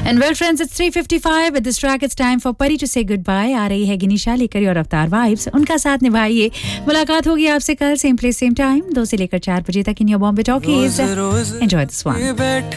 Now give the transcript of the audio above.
And well friends, it's 3:55. With this track, it's time for Pari to say goodbye. आ रही है गिनीशा लेकर और अवतार वाइब्स. उनका साथ निभाइए. मुलाकात होगी आपसे कल same place same time 2 से लेकर 4 बजे तक in your Bombay Talkies. Enjoy this one.